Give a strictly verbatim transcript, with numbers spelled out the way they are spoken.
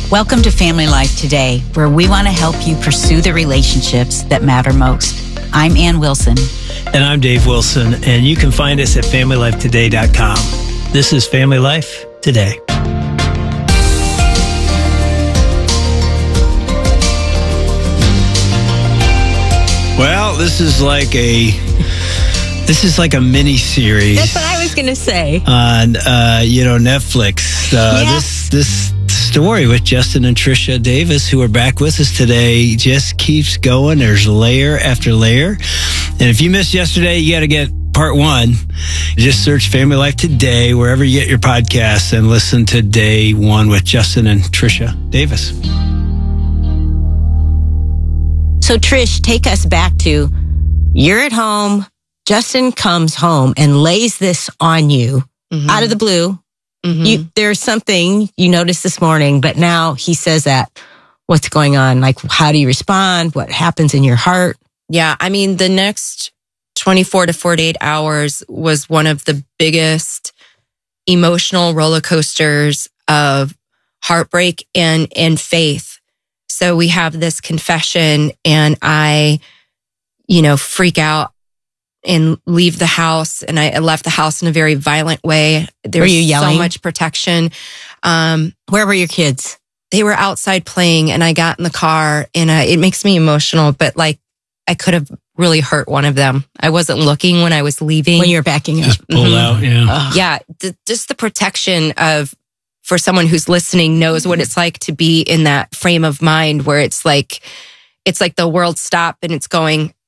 Welcome to Family Life Today, where we want to help you pursue the relationships that matter most. I'm Ann Wilson. And I'm Dave Wilson, and you can find us at family life today dot com. This is Family Life Today. Well, this is like a this is like a mini series. That's what I was going to say. On uh, you know, Netflix. Uh, yeah. This this story with Justin and Tricia Davis, who are back with us today, just keeps going. There's layer after layer, and if you missed yesterday, you got to get part one. Just search Family Life Today wherever you get your podcasts and listen to day one with Justin and Tricia Davis. So Trish, take us back to, you're at home, Justin comes home and lays this on you mm-hmm. out of the blue. Mm-hmm. You, there's something you noticed this morning, but now he says that. What's going on? Like, how do you respond? What happens in your heart? Yeah, I mean, the next twenty-four to forty-eight hours was one of the biggest emotional roller coasters of heartbreak and, and faith. So we have this confession and I, you know, freak out and leave the house. And I left the house in a very violent way. There were was you yelling? So much protection. Um, Where were your kids? They were outside playing and I got in the car and I, it makes me emotional, but like I could have really hurt one of them. I wasn't looking when I was leaving. When you were backing up. Just pull mm-hmm. out, yeah. Uh, yeah, th- just the protection of, for someone who's listening knows what it's like to be in that frame of mind where it's like, it's like the world stopped and it's going,